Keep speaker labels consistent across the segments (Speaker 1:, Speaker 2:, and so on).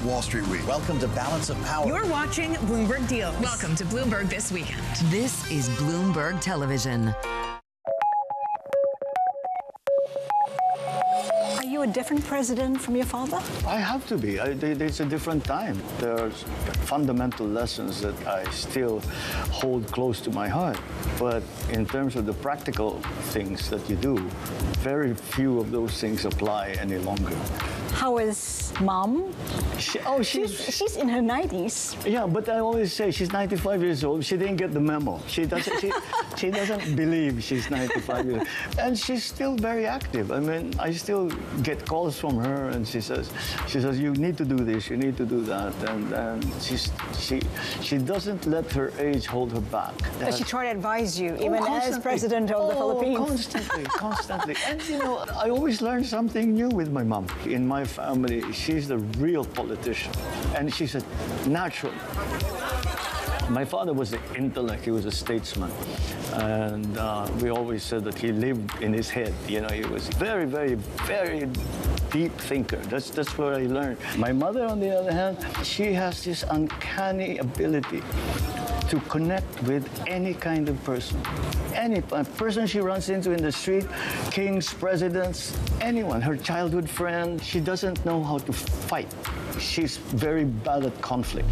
Speaker 1: Wall Street Week.
Speaker 2: Welcome to Balance of Power.
Speaker 3: You're watching Bloomberg Deals.
Speaker 4: Welcome to Bloomberg This Weekend.
Speaker 5: This is Bloomberg Television.
Speaker 3: Are you a different president from your father?
Speaker 6: I have to be. It's a different time. There's fundamental lessons that I still hold close to my heart. But in terms of the practical things that you do, very few of those things apply any longer.
Speaker 3: How is Mom? She's in her 90s.
Speaker 6: Yeah, but I always say she's 95 years old. She didn't get the memo. She doesn't believe she's 95 years old. And she's still very active. I mean, I still get calls from her, and she says, you need to do this, you need to do that. And she doesn't let her age hold her back.
Speaker 3: Does she try to advise you, even as president of the Philippines?
Speaker 6: Constantly. And, you know, I always learn something new with my mom. In my family, she's the real politician, and she's a natural. My father was an intellect, he was a statesman, and we always said that he lived in his head. You know, he was very, very, very deep thinker. That's what I learned. My mother, on the other hand, she has this uncanny ability to connect with any kind of person. Any person she runs into in the street, kings, presidents, anyone, her childhood friend. She doesn't know how to fight. She's very bad at conflict.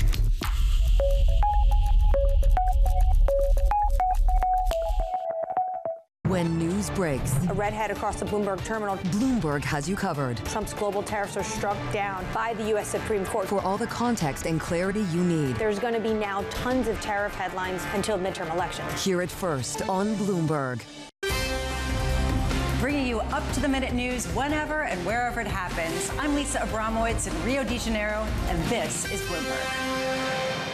Speaker 5: When news breaks,
Speaker 7: a redhead across the Bloomberg terminal.
Speaker 5: Bloomberg has you covered.
Speaker 7: Trump's global tariffs are struck down by the U.S. Supreme Court.
Speaker 5: For all the context and clarity you need.
Speaker 7: There's going to be now tons of tariff headlines until midterm elections.
Speaker 5: Hear it first on Bloomberg.
Speaker 8: Bringing you up-to-the-minute news whenever and wherever it happens. I'm Lisa Abramowitz in Rio de Janeiro, and this is Bloomberg.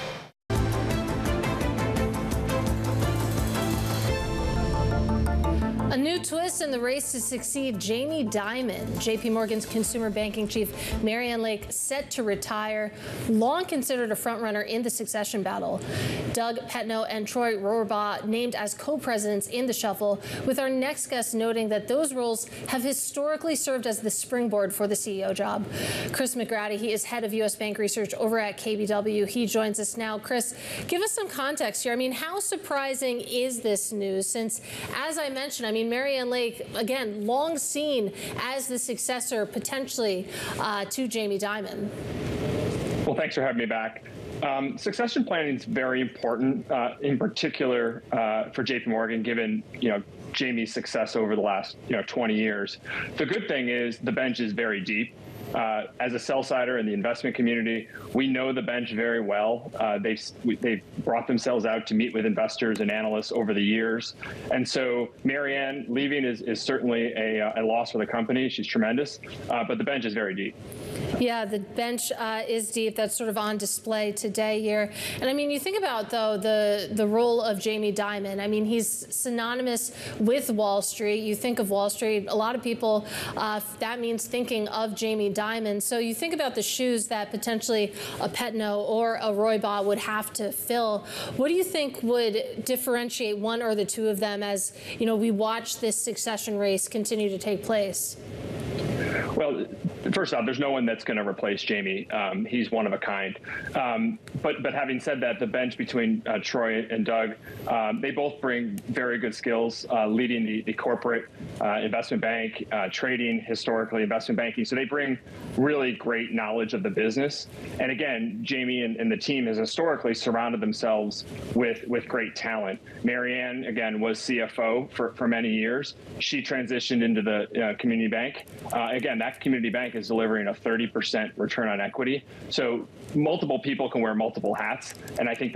Speaker 9: A new twist in the race to succeed Jamie Dimon. JP Morgan's consumer banking chief Marianne Lake set to retire, long considered a frontrunner in the succession battle. Doug Petno and Troy Rohrbaugh named as co-presidents in the shuffle, with our next guest noting that those roles have historically served as the springboard for the CEO job. Chris McGratty, he is head of U.S. Bank Research over at KBW. He joins us now. Chris, give us some context here. I mean, how surprising is this news? Since, as I mentioned, I mean, Marianne Lake, again, long seen as the successor potentially to Jamie Dimon.
Speaker 10: Well, thanks for having me back. Succession planning is very important, in particular for JP Morgan, given Jamie's success over the last 20 years. The good thing is the bench is very deep. As a sell-sider in the investment community, we know the bench very well. They've brought themselves out to meet with investors and analysts over the years. And so Marianne leaving is certainly a loss for the company. She's tremendous, but the bench is very deep.
Speaker 9: Yeah, the bench is deep. That's sort of on display today here. And I mean, you think about, though, the role of Jamie Dimon. I mean, he's synonymous with Wall Street. You think of Wall Street, a lot of people, that means thinking of Jamie Dimon. So you think about the shoes that potentially a Petno or a Rohrbaugh would have to fill. What do you think would differentiate one or the two of them as, we watch this succession race continue to take place?
Speaker 10: Well, first off, there's no one that's going to replace Jamie. He's one of a kind. But having said that, the bench between Troy and Doug, they both bring very good skills, leading the corporate investment bank, trading, historically investment banking. So they bring really great knowledge of the business. And again, Jamie and the team has historically surrounded themselves with great talent. Marianne, again, was CFO for many years. She transitioned into the community bank. Again, that community bank is delivering a 30% return on equity. So multiple people can wear multiple hats. And I think